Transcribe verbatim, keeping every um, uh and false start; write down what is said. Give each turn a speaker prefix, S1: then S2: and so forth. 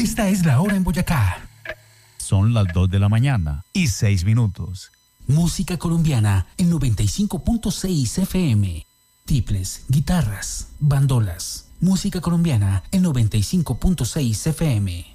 S1: Esta es la hora en Boyacá.
S2: Son las dos de la mañana y seis minutos.
S1: Música colombiana en noventa y cinco punto seis F M. Tiples, guitarras, bandolas. Música colombiana en noventa y cinco punto seis F M.